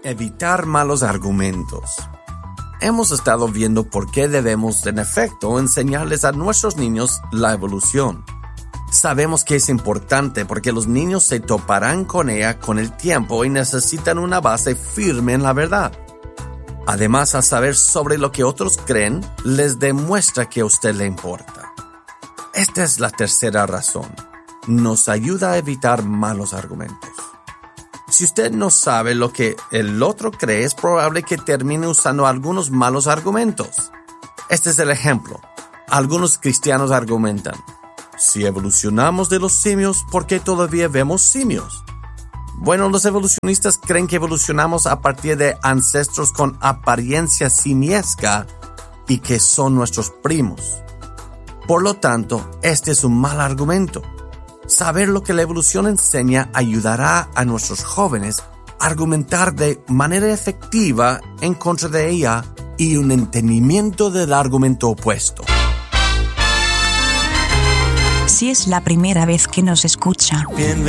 Evitar malos argumentos. Hemos estado viendo por qué debemos, en efecto, enseñarles a nuestros niños la evolución. Sabemos que es importante porque los niños se toparán con ella con el tiempo y necesitan una base firme en la verdad. Además, al saber sobre lo que otros creen, les demuestra que a usted le importa. Esta es la tercera razón. Nos ayuda a evitar malos argumentos. Si usted no sabe lo que el otro cree, es probable que termine usando algunos malos argumentos. Este es el ejemplo. Algunos cristianos argumentan: si evolucionamos de los simios, ¿por qué todavía vemos simios? Bueno, los evolucionistas creen que evolucionamos a partir de ancestros con apariencia simiesca y que son nuestros primos. Por lo tanto, este es un mal argumento. Saber lo que la evolución enseña ayudará a nuestros jóvenes a argumentar de manera efectiva en contra de ella y un entendimiento del argumento opuesto. Si es la primera vez que nos escucha,